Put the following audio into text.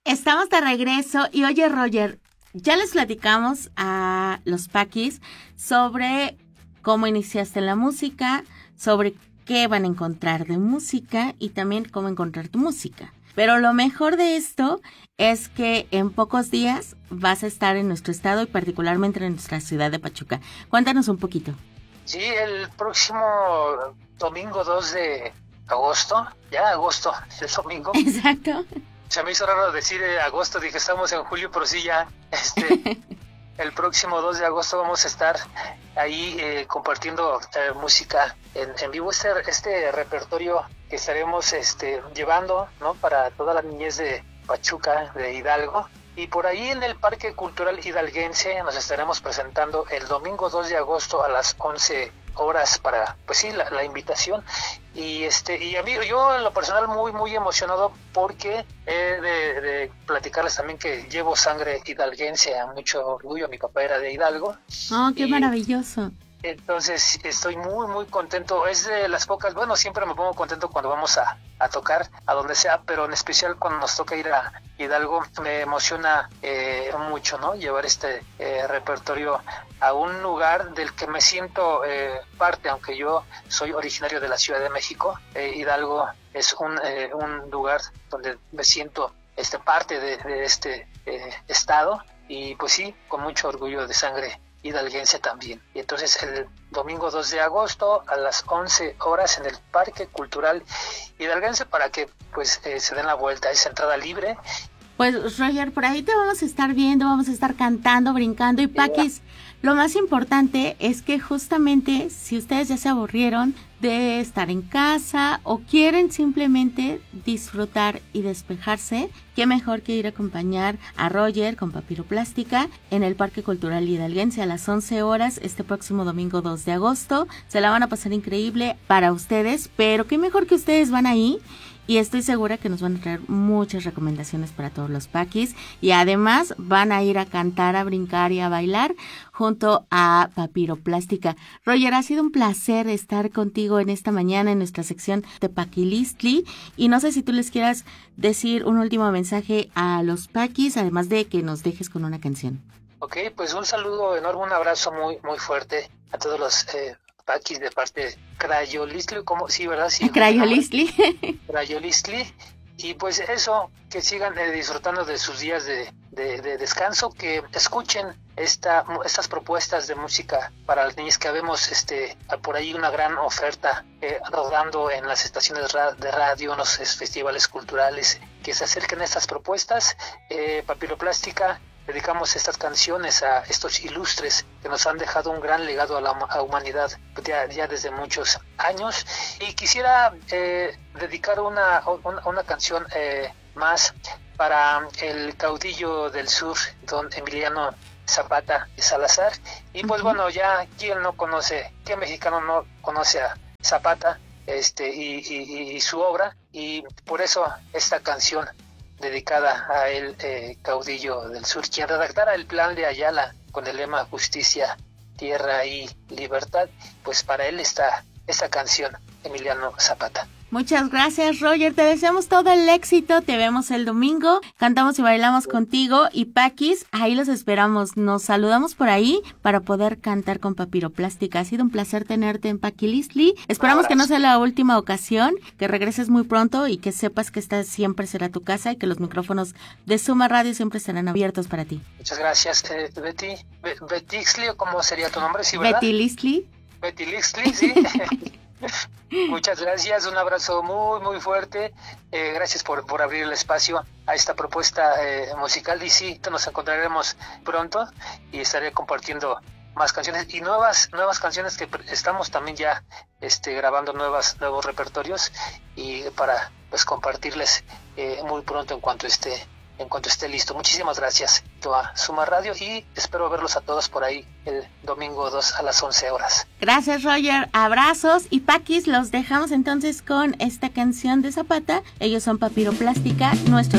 Estamos de regreso y oye, Roger, ya les platicamos a los Paquis sobre cómo iniciaste en la música, sobre qué van a encontrar de música y también cómo encontrar tu música. Pero lo mejor de esto es que en pocos días vas a estar en nuestro estado y particularmente en nuestra ciudad de Pachuca. Cuéntanos un poquito. Sí, el próximo domingo 2 de agosto, ya agosto, el domingo. Exacto. Se me hizo raro decir agosto, dije estamos en julio, pero sí ya, el próximo 2 de agosto vamos a estar ahí compartiendo música en vivo, este repertorio que estaremos llevando, ¿no? Para toda la niñez de Pachuca, de Hidalgo. Y por ahí en el Parque Cultural Hidalguense nos estaremos presentando el domingo 2 de agosto a las 11 horas para, pues sí, la invitación. Y a mí, yo en lo personal muy emocionado porque he de platicarles también que llevo sangre hidalguense a mucho orgullo. Mi papá era de Hidalgo. Oh, qué maravilloso. Entonces estoy muy contento. Es de las pocas, bueno, siempre me pongo contento cuando vamos a tocar a donde sea, pero en especial cuando nos toca ir a Hidalgo me emociona mucho, ¿no? Llevar este repertorio a un lugar del que me siento parte, aunque yo soy originario de la Ciudad de México. Hidalgo es un lugar donde me siento parte de este estado y pues sí, con mucho orgullo de sangre hidalguense también. Y entonces el domingo 2 de agosto a las 11 horas en el Parque Cultural Hidalguense para que pues se den la vuelta, es entrada libre. Pues Roger, por ahí te vamos a estar viendo, vamos a estar cantando, brincando y Paquis, lo más importante es que justamente si ustedes ya se aburrieron de estar en casa o quieren simplemente disfrutar y despejarse, qué mejor que ir a acompañar a Roger con Papiroplástica en el Parque Cultural Hidalguense a las 11 horas este próximo domingo 2 de agosto. Se la van a pasar increíble para ustedes, pero qué mejor que ustedes van ahí. Y estoy segura que nos van a traer muchas recomendaciones para todos los Paquis. Y además van a ir a cantar, a brincar y a bailar junto a Papiroplástica. Roger, ha sido un placer estar contigo en esta mañana en nuestra sección de Paquilistli. Y no sé si tú les quieras decir un último mensaje a los Paquis, además de que nos dejes con una canción. Ok, pues un saludo enorme, un abrazo muy fuerte a todos los Paquis de parte de Crayolistli, ¿cómo? Sí, ¿verdad? Sí, Crayolistli. Crayolistli. Y pues eso, que sigan disfrutando de sus días de descanso, que escuchen estas propuestas de música para las niñas, que vemos por ahí una gran oferta rodando en las estaciones de radio, en los festivales culturales, que se acerquen a estas propuestas. Papiroplástica, dedicamos estas canciones a estos ilustres que nos han dejado un gran legado a la humanidad ya desde muchos años. Y quisiera dedicar una canción más para el caudillo del sur, don Emiliano Zapata Salazar. Y pues bueno, ya quién no conoce, qué mexicano no conoce a Zapata y su obra, y por eso esta canción dedicada a el caudillo del sur, quien redactara el plan de Ayala con el lema justicia, tierra y libertad. Pues para él está esta canción, Emiliano Zapata. Muchas gracias, Roger, te deseamos todo el éxito, te vemos el domingo, cantamos y bailamos contigo, y Paquis, ahí los esperamos, nos saludamos por ahí para poder cantar con Papiroplástica. Ha sido un placer tenerte en Paquilistli, esperamos que no sea la última ocasión, que regreses muy pronto y que sepas que esta siempre será tu casa y que los micrófonos de Suma Radio siempre estarán abiertos para ti. Muchas gracias, Betixli, ¿cómo sería tu nombre? ¿Sí, verdad? Betilistli, sí. Muchas gracias, un abrazo muy fuerte, gracias por abrir el espacio a esta propuesta musical, y sí, nos encontraremos pronto y estaré compartiendo más canciones y nuevas canciones, que estamos también ya grabando nuevos repertorios, y para pues compartirles muy pronto en cuanto esté listo. Muchísimas gracias a Suma Radio y espero verlos a todos por ahí el domingo 2 a las 11 horas. Gracias, Roger, abrazos, y Paquis, los dejamos entonces con esta canción de Zapata. Ellos son Papiroplástica, nuestros